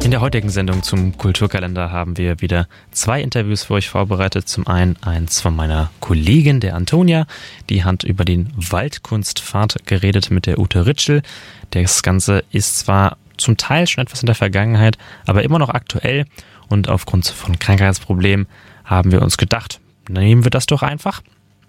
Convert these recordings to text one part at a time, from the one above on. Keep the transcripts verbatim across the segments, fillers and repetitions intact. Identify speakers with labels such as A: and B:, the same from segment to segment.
A: In der heutigen Sendung zum Kulturkalender haben wir wieder zwei Interviews für euch vorbereitet. Zum einen eins von meiner Kollegin, der Antonia. Die hat über den Waldkunstpfad geredet mit der Ute Ritschel. Das Ganze ist zwar zum Teil schon etwas in der Vergangenheit, aber immer noch aktuell. Und aufgrund von Krankheitsproblemen haben wir uns gedacht, nehmen wir das doch einfach.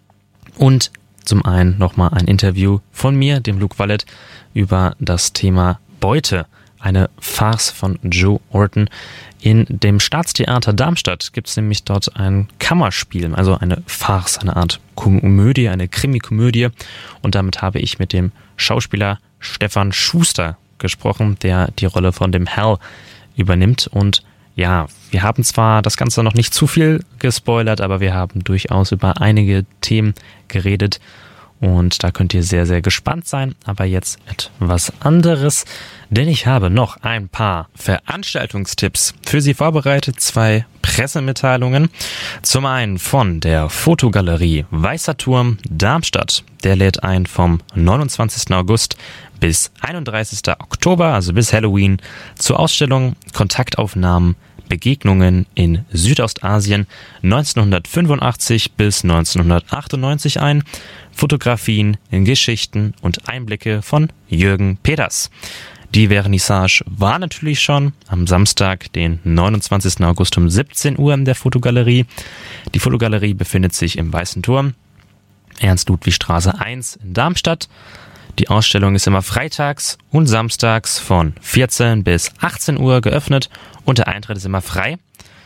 A: Und zum einen nochmal ein Interview von mir, dem Luke Wallet, über das Thema Beute. Eine Farce von Joe Orton. In dem Staatstheater Darmstadt gibt es nämlich dort ein Kammerspiel, also eine Farce, eine Art Komödie, eine Krimikomödie. Und damit habe ich mit dem Schauspieler Stefan Schuster gesprochen, der die Rolle von dem Hal übernimmt. Und ja, wir haben zwar das Ganze noch nicht zu viel gespoilert, aber wir haben durchaus über einige Themen geredet. Und da könnt ihr sehr, sehr gespannt sein. Aber jetzt etwas anderes, denn ich habe noch ein paar Veranstaltungstipps für Sie vorbereitet. Zwei Pressemitteilungen. Zum einen von der Fotogalerie Weißer Turm Darmstadt. Der lädt ein vom neunundzwanzigsten August bis einunddreißigsten Oktober, also bis Halloween, zur Ausstellung Kontaktaufnahmen Begegnungen in Südostasien neunzehnhundertfünfundachtzig bis neunzehnhundertachtundneunzig ein. Fotografien, Geschichten und Einblicke von Jürgen Peters. Die Vernissage war natürlich schon am Samstag, den neunundzwanzigsten August um siebzehn Uhr in der Fotogalerie. Die Fotogalerie befindet sich im Weißen Turm, Ernst-Ludwig-Straße eins in Darmstadt. Die Ausstellung ist immer freitags und samstags von vierzehn bis achtzehn Uhr geöffnet und der Eintritt ist immer frei.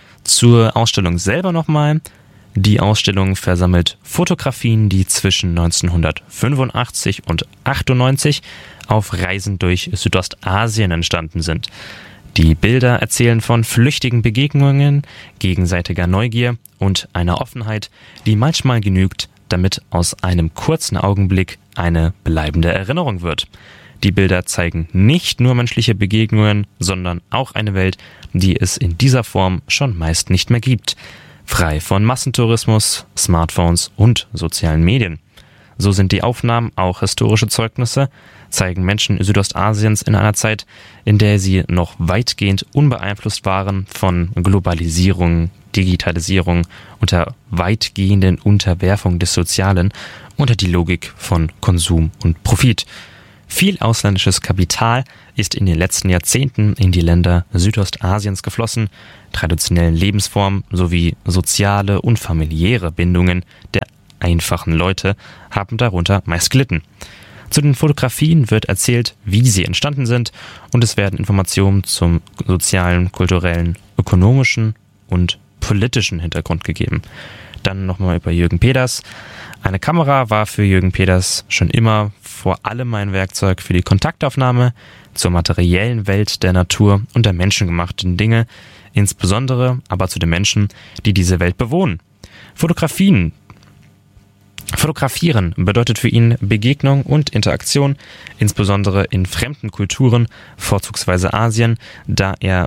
A: Zur Ausstellung selber nochmal. Die Ausstellung versammelt Fotografien, die zwischen neunzehnhundertfünfundachtzig und achtundneunzig auf Reisen durch Südostasien entstanden sind. Die Bilder erzählen von flüchtigen Begegnungen, gegenseitiger Neugier und einer Offenheit, die manchmal genügt, damit aus einem kurzen Augenblick eine bleibende Erinnerung wird. Die Bilder zeigen nicht nur menschliche Begegnungen, sondern auch eine Welt, die es in dieser Form schon meist nicht mehr gibt. Frei von Massentourismus, Smartphones und sozialen Medien. So sind die Aufnahmen auch historische Zeugnisse, zeigen Menschen Südostasiens in einer Zeit, in der sie noch weitgehend unbeeinflusst waren von Globalisierung, Digitalisierung, unter weitgehenden Unterwerfung des Sozialen, unter die Logik von Konsum und Profit. Viel ausländisches Kapital ist in den letzten Jahrzehnten in die Länder Südostasiens geflossen. Traditionellen Lebensformen sowie soziale und familiäre Bindungen der einfachen Leute haben darunter meist gelitten. Zu den Fotografien wird erzählt, wie sie entstanden sind, und es werden Informationen zum sozialen, kulturellen, ökonomischen und politischen Hintergrund gegeben. Dann nochmal über Jürgen Peters. Eine Kamera war für Jürgen Peters schon immer vor allem ein Werkzeug für die Kontaktaufnahme zur materiellen Welt der Natur und der menschengemachten Dinge, insbesondere aber zu den Menschen, die diese Welt bewohnen. Fotografien. Fotografieren bedeutet für ihn Begegnung und Interaktion, insbesondere in fremden Kulturen, vorzugsweise Asien, da er,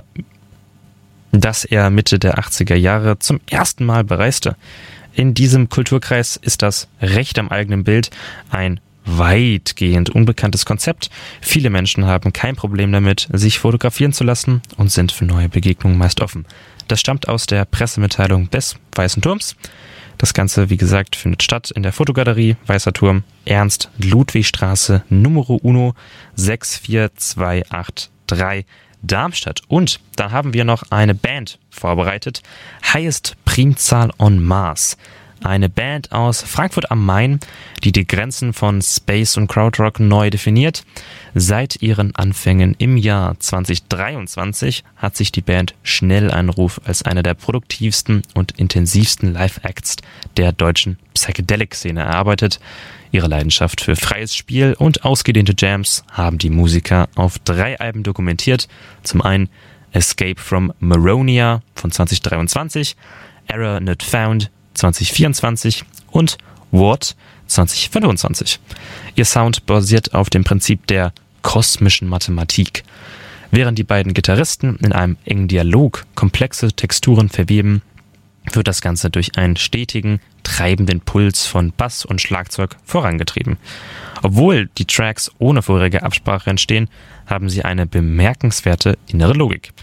A: dass er Mitte der achtziger Jahre zum ersten Mal bereiste. In diesem Kulturkreis ist das Recht am eigenen Bild ein weitgehend unbekanntes Konzept. Viele Menschen haben kein Problem damit, sich fotografieren zu lassen und sind für neue Begegnungen meist offen. Das stammt aus der Pressemitteilung des Weißen Turms. Das Ganze, wie gesagt, findet statt in der Fotogalerie Weißer Turm, Ernst-Ludwig-Straße Nummer eins sechs vier zwei acht drei Darmstadt. Und dann haben wir noch eine Band vorbereitet, Highest Primzahl on Mars. Eine Band aus Frankfurt am Main, die die Grenzen von Space und Krautrock neu definiert. Seit ihren Anfängen im Jahr zweitausenddreiundzwanzig hat sich die Band schnell einen Ruf als einer der produktivsten und intensivsten Live-Acts der deutschen Psychedelic-Szene erarbeitet. Ihre Leidenschaft für freies Spiel und ausgedehnte Jams haben die Musiker auf drei Alben dokumentiert. Zum einen Escape from Maronia von zweitausenddreiundzwanzig, Error Not Found zweitausendvierundzwanzig und What zweitausendfünfundzwanzig. Ihr Sound basiert auf dem Prinzip der kosmischen Mathematik. Während die beiden Gitarristen in einem engen Dialog komplexe Texturen verweben, wird das Ganze durch einen stetigen, treibenden Puls von Bass und Schlagzeug vorangetrieben. Obwohl die Tracks ohne vorherige Absprache entstehen, haben sie eine bemerkenswerte innere Logik.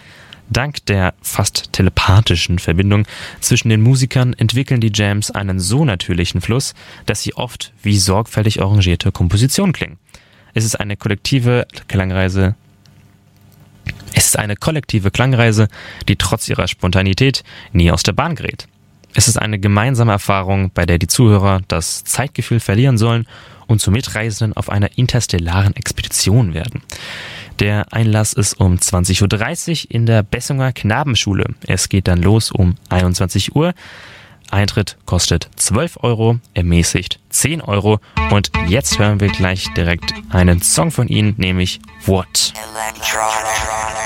A: Dank der fast telepathischen Verbindung zwischen den Musikern entwickeln die Jams einen so natürlichen Fluss, dass sie oft wie sorgfältig arrangierte Kompositionen klingen. Es ist eine kollektive Klangreise, es ist eine kollektive Klangreise, die trotz ihrer Spontanität nie aus der Bahn gerät. Es ist eine gemeinsame Erfahrung, bei der die Zuhörer das Zeitgefühl verlieren sollen und zu Mitreisenden auf einer interstellaren Expedition werden. Der Einlass ist um zwanzig Uhr dreißig in der Bessunger Knabenschule. Es geht dann los um einundzwanzig Uhr. Eintritt kostet zwölf Euro, ermäßigt zehn Euro. Und jetzt hören wir gleich direkt einen Song von ihnen, nämlich What?